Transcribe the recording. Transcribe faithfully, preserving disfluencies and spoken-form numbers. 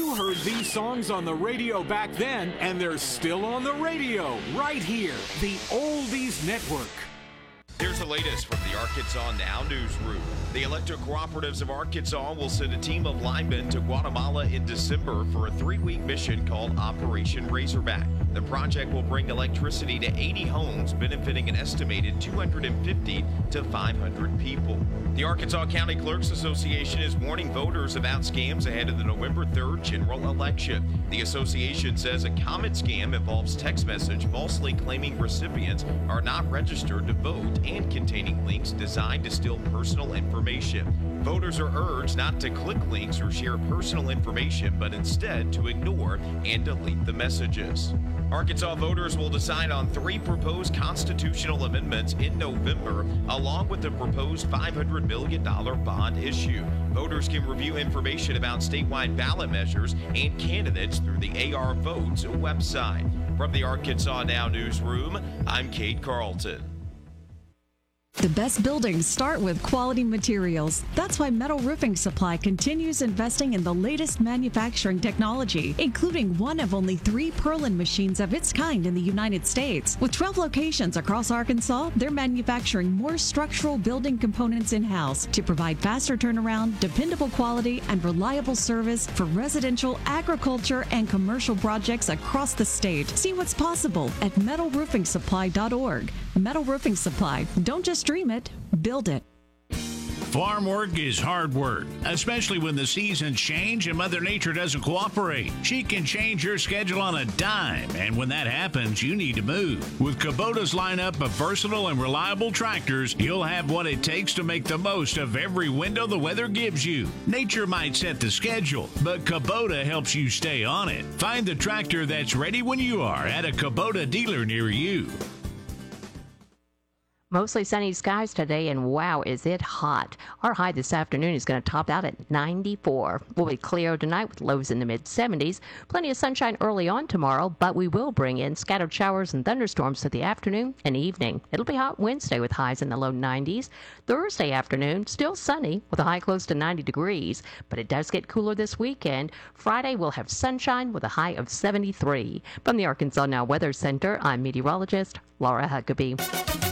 You heard these songs on the radio back then, and they're still on the radio right here. The Oldies Network. Here's the latest from the Arkansas Now newsroom. The Electric Cooperatives of Arkansas will send a team of linemen to Guatemala in December for a three-week mission called Operation Razorback. The project will bring electricity to eighty homes, benefiting an estimated two hundred fifty to five hundred people. The Arkansas County Clerks Association is warning voters about scams ahead of the November third general election. The association says a common scam involves text message falsely claiming recipients are not registered to vote and containing links designed to steal personal information. Voters are urged not to click links or share personal information, but instead to ignore and delete the messages. Arkansas voters will decide on three proposed constitutional amendments in November, along with the proposed five hundred million dollars bond issue. Voters can review information about statewide ballot measures and candidates through the A R Votes website. From the Arkansas Now newsroom, I'm Kate Carlton. The best buildings start with quality materials. That's why Metal Roofing Supply continues investing in the latest manufacturing technology, including one of only three Perlin machines of its kind in the United States. With twelve locations across Arkansas, they're manufacturing more structural building components in-house to provide faster turnaround, dependable quality, and reliable service for residential, agriculture, and commercial projects across the state. See what's possible at metal roofing supply dot org. Metal Roofing Supply. Don't just dream it, build it. Farm work is hard work, especially when the seasons change and Mother Nature doesn't cooperate. She can change your schedule on a dime, and when that happens, you need to move. With Kubota's lineup of versatile and reliable tractors, you'll have what it takes to make the most of every window the weather gives you. Nature might set the schedule, but Kubota helps you stay on it. Find the tractor that's ready when you are at a Kubota dealer near you. Mostly sunny skies today, and wow, is it hot. Our high this afternoon is going to top out at ninety-four. We'll be clear tonight with lows in the mid-seventies. Plenty of sunshine early on tomorrow, but we will bring in scattered showers and thunderstorms to the afternoon and evening. It'll be hot Wednesday with highs in the low nineties. Thursday afternoon, still sunny with a high close to ninety degrees, but it does get cooler this weekend. Friday, we'll have sunshine with a high of seventy-three. From the Arkansas Now Weather Center, I'm meteorologist Laura Huckabee.